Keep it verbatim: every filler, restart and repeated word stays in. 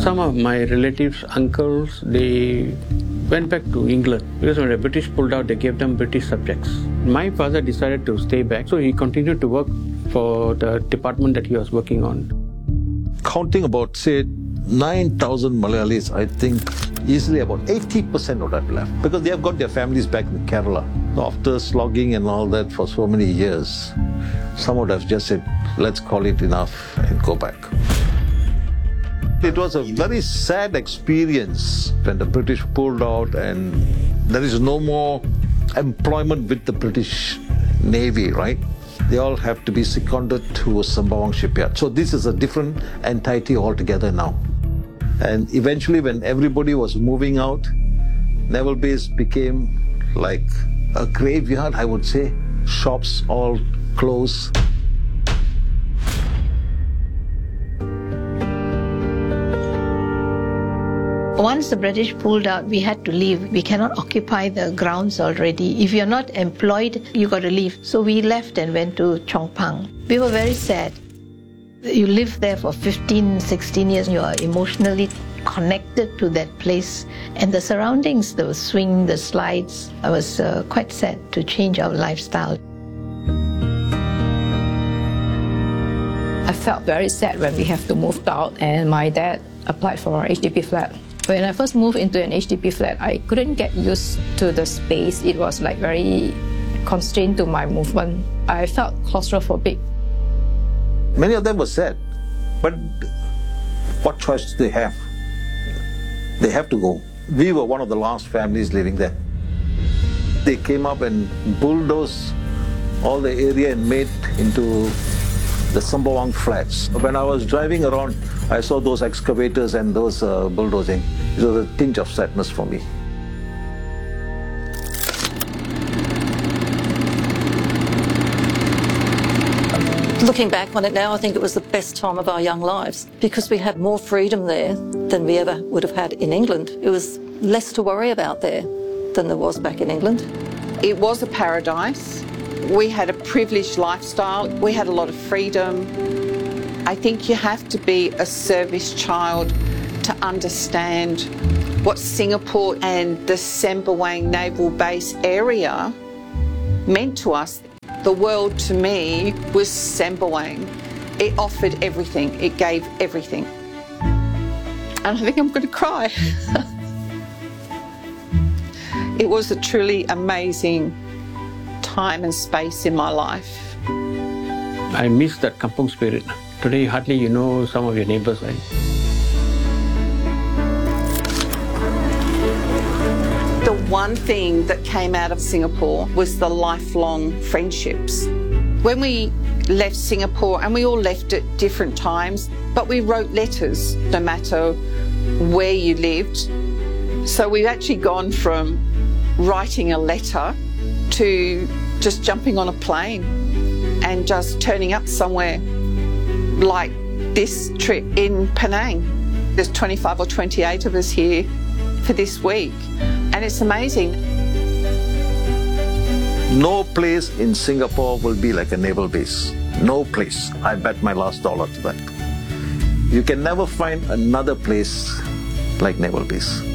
Some of my relatives, uncles, they went back to England because when the British pulled out, they gave them British subjects. My father decided to stay back, so he continued to work for the department that he was working on. Counting about, say, nine thousand Malayalis, I think easily about eighty percent would have left because they have got their families back in Kerala. After slogging and all that for so many years, some would have just said, let's call it enough and go back. It was a very sad experience when the British pulled out and there is no more employment with the British Navy, right? They all have to be seconded to Sembawang shipyard. So this is a different entity altogether now. And eventually when everybody was moving out, Naval Base became like a graveyard, I would say. Shops all closed. Once the British pulled out, we had to leave. We cannot occupy the grounds already. If you're not employed, you got to leave. So we left and went to Chong Pang. We were very sad. You live there for fifteen, sixteen years, you are emotionally connected to that place. And the surroundings, the swing, the slides, I was uh, quite sad to change our lifestyle. I felt very sad when we have to move out and my dad applied for an H D B flat. When I first moved into an H D B flat, I couldn't get used to the space. It was like very constrained to my movement. I felt claustrophobic. Many of them were sad, but what choice do they have? They have to go. We were one of the last families living there. They came up and bulldozed all the area and made into the Sembawang flats. When I was driving around, I saw those excavators and those uh, bulldozing. It was a tinge of sadness for me. Looking back on it now, I think it was the best time of our young lives because we had more freedom there than we ever would have had in England. It was less to worry about there than there was back in England. It was a paradise. We had a privileged lifestyle. We had a lot of freedom. I think you have to be a service child to understand what Singapore and the Sembawang Naval Base area meant to us. The world to me was Sembawang. It offered everything. It gave everything. And I think I'm going to cry. It was a truly amazing time and space in my life. I miss that kampung spirit. Today, hardly you know some of your neighbors, right? The one thing that came out of Singapore was the lifelong friendships. When we left Singapore, and we all left at different times, but we wrote letters no matter where you lived. So we've actually gone from writing a letter to just jumping on a plane and just turning up somewhere like this trip in Penang. There's twenty-five or twenty-eight of us here for this week, and it's amazing. No place in Singapore will be like a naval base. No place. I bet my last dollar to that. You can never find another place like Naval Base.